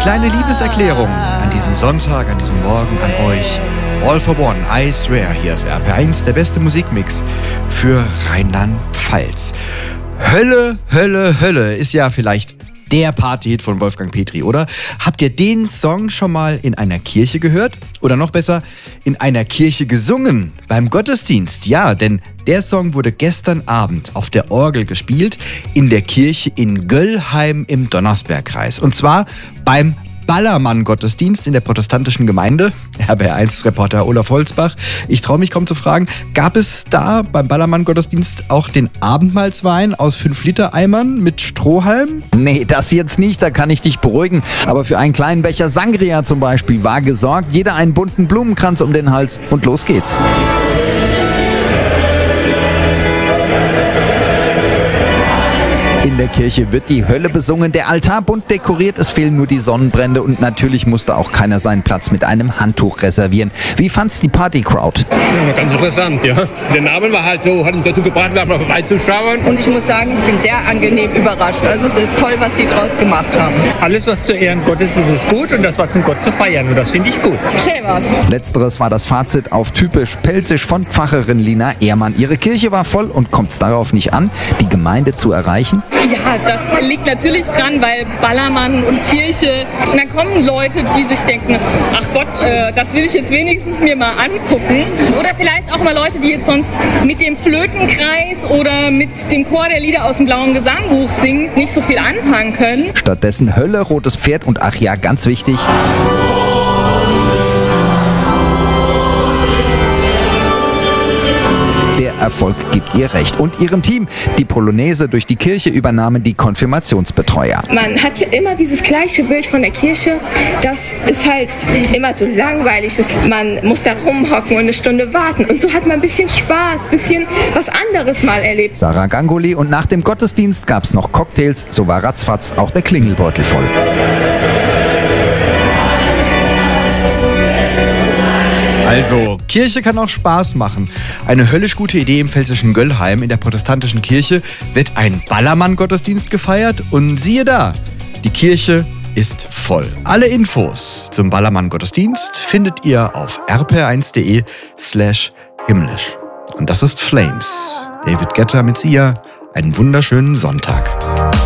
Kleine Liebeserklärung an diesem Sonntag, an diesem Morgen an euch. All for One, I Swear. Hier ist RPR1, der beste Musikmix für Rheinland-Pfalz. Hölle, Hölle, Hölle ist ja vielleicht der Partyhit von Wolfgang Petri, oder? Habt ihr den Song schon mal in einer Kirche gehört? Oder noch besser, in einer Kirche gesungen? Beim Gottesdienst? Ja, denn der Song wurde gestern Abend auf der Orgel gespielt in der Kirche in Göllheim im Donnersbergkreis. Und zwar beim Ballermann-Gottesdienst in der protestantischen Gemeinde. RBR1-Reporter Olaf Holzbach. Ich traue mich kaum zu fragen, gab es da beim Ballermann-Gottesdienst auch den Abendmahlswein aus 5-Liter-Eimern mit Strohhalm? Nee, das jetzt nicht, da kann ich dich beruhigen. Aber für einen kleinen Becher Sangria zum Beispiel war gesorgt. Jeder einen bunten Blumenkranz um den Hals und los geht's. In der Kirche wird die Hölle besungen, der Altar bunt dekoriert, es fehlen nur die Sonnenbrände und natürlich musste auch keiner seinen Platz mit einem Handtuch reservieren. Wie fand's die Party-Crowd? Ja, ganz interessant, ja. Der Name war halt so, hat uns dazu gebracht, da mal vorbeizuschauen. Und ich muss sagen, ich bin sehr angenehm überrascht. Also es ist toll, was die draus gemacht haben. Alles, was zu Ehren Gottes ist, ist gut und das war zum Gott zu feiern und das finde ich gut. Schön war's. Letzteres war das Fazit auf typisch pelzisch von Pfarrerin Lina Ehrmann. Ihre Kirche war voll und kommt's darauf nicht an, die Gemeinde zu erreichen? Ja, das liegt natürlich dran, weil Ballermann und Kirche, und dann kommen Leute, die sich denken, ach Gott, das will ich jetzt wenigstens mir mal angucken. Oder vielleicht auch mal Leute, die jetzt sonst mit dem Flötenkreis oder mit dem Chor der Lieder aus dem Blauen Gesangbuch singen, nicht so viel anfangen können. Stattdessen Hölle, rotes Pferd und ach ja, ganz wichtig, der Erfolg gibt ihr recht. Und ihrem Team. Die Polonaise durch die Kirche übernahmen die Konfirmationsbetreuer. Man hat ja immer dieses gleiche Bild von der Kirche. Das ist halt immer so langweilig. Man muss da rumhocken und eine Stunde warten. Und so hat man ein bisschen Spaß, ein bisschen was anderes mal erlebt. Sarah Gangoli, und nach dem Gottesdienst gab es noch Cocktails. So war ratzfatz auch der Klingelbeutel voll. Also, Kirche kann auch Spaß machen. Eine höllisch gute Idee im pfälzischen Göllheim. In der protestantischen Kirche wird ein Ballermann-Gottesdienst gefeiert und siehe da, die Kirche ist voll. Alle Infos zum Ballermann-Gottesdienst findet ihr auf rpr1.de/himmlisch. Und das ist Flames. David Guetta mit Sia. Einen wunderschönen Sonntag.